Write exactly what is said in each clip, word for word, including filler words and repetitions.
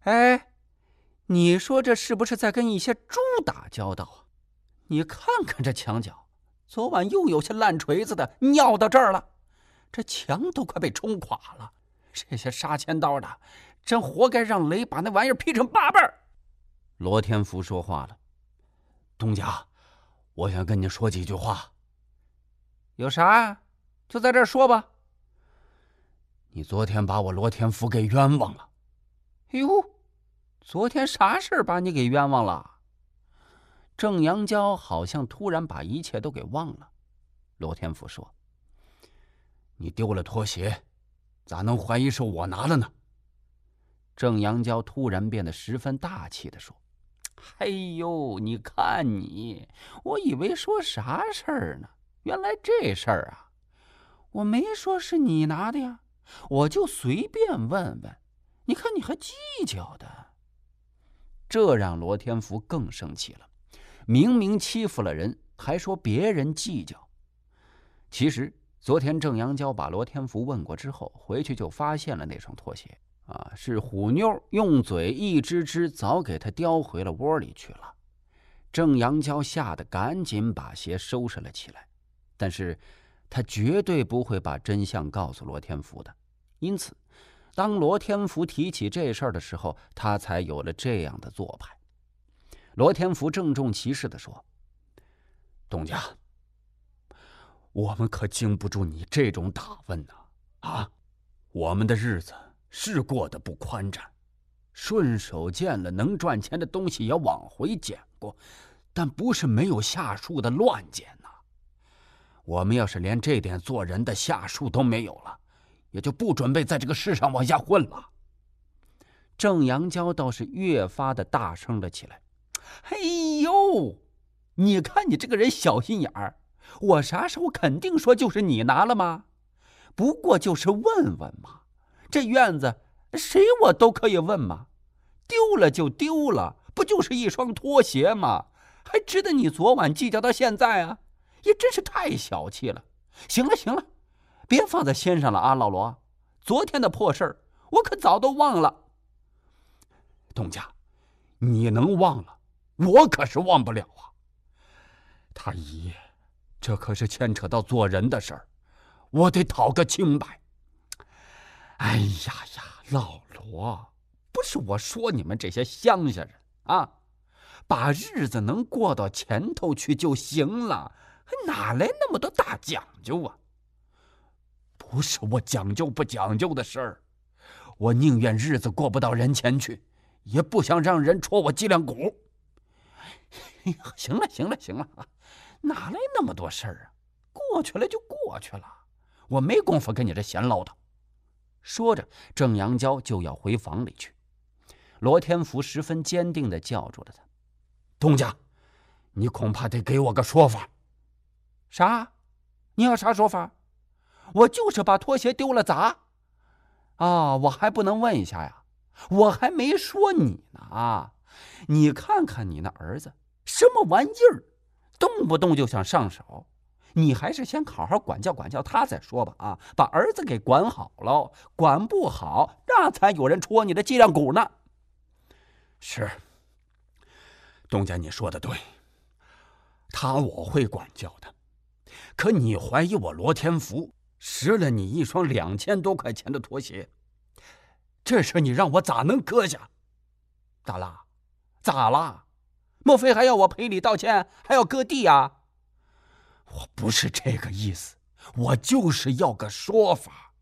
哎，你说这是不是在跟一些猪打交道啊？你看看这墙角，昨晚又有些烂锤子的尿到这儿了，这墙都快被冲垮了。这些杀千刀的，真活该让雷把那玩意儿劈成八瓣。 罗天福说话了：“东家，我想跟你说几句话。” 有啥呀？就在这儿说吧。 你昨天把我罗天福给冤枉了。 哟，昨天啥事儿把你给冤枉了？郑阳娇好像突然把一切都给忘了。 罗天福说：“你丢了拖鞋，咋能怀疑是我拿了呢？” 郑阳娇突然变得十分大气地说：“哎呦，你看你，我以为说啥事儿呢？原来这事儿啊，我没说是你拿的呀，我就随便问问。你看你还计较的。”这让罗天福更生气了，明明欺负了人，还说别人计较。其实昨天郑阳娇把罗天福问过之后，回去就发现了那双拖鞋啊，是虎妞用嘴一只只早给他叼回了窝里去了。郑阳娇吓得赶紧把鞋收拾了起来，但是他绝对不会把真相告诉罗天福的。因此当罗天福提起这事儿的时候，他才有了这样的做派。罗天福郑重其事地说：“ 东家，我们可经不住你这种打问呐！啊，我们的日子是过得不宽展，顺手捡了能赚钱的东西也往回捡过，但不是没有下数的乱捡呐。我们要是连这点做人的下数都没有了，也就不准备在这个世上往下混了。” 郑阳娇倒是越发的大声了起来：“哎呦，你看你这个人小心眼儿，我啥时候肯定说就是你拿了吗？不过就是问问嘛，这院子谁我都可以问嘛，丢了就丢了，不就是一双拖鞋吗？还值得你昨晚计较到现在啊？也真是太小气了。行了行了，别放在心上了啊，老罗，昨天的破事儿我可早都忘了。” 东家，你能忘了，我可是忘不了啊。他姨，这可是牵扯到做人的事儿，我得讨个清白。 哎呀呀，老罗，不是我说你们这些乡下人啊，把日子能过到前头去就行了，哪来那么多大讲究啊？ 不是我讲究不讲究的事儿，我宁愿日子过不到人前去，也不想让人戳我脊梁骨。 行了行了行了，哪来那么多事儿啊？过去了就过去了，我没工夫跟你这闲唠叨。说着，郑阳娇就要回房里去。罗天福十分坚定地叫住了他：“ 东家，你恐怕得给我个说法。”“ 啥？你要啥说法？我就是把拖鞋丢了咋？啊，我还不能问一下呀？我还没说你呢啊！你看看你那儿子，什么玩意儿，动不动就想上手。你还是先好好管教管教他再说吧啊！把儿子给管好了，管不好，那才有人戳你的脊梁骨呢。”“ 是，东家你说的对，他我会管教的。可你怀疑我罗天福拾了你一双两千多块钱的拖鞋，这事你让我咋能搁下？”“ 咋啦？咋啦？莫非还要我赔礼道歉，还要割地啊？”“ 我不是这个意思，我就是要个说法。”“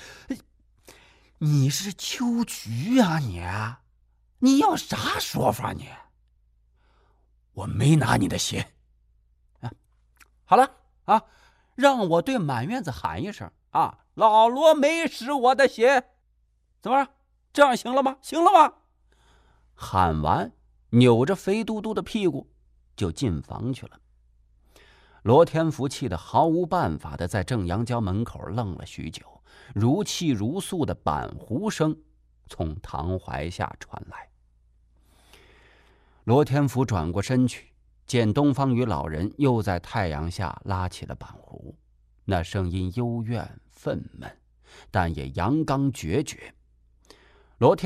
你是秋菊啊你？你要啥说法你？”“ 我没拿你的鞋。”“ 啊，好了啊，让我对满院子喊一声啊，老罗没拾我的鞋。怎么着？这样行了吗？行了吗？”喊完，扭着肥嘟嘟的屁股就进房去了。罗天福气得毫无办法的在郑阳娇门口愣了许久，如泣如诉的板胡声从堂怀下传来。罗天福转过身去，见东方雨老人又在太阳下拉起了板胡，那声音幽怨愤懑，但也阳刚决绝。罗天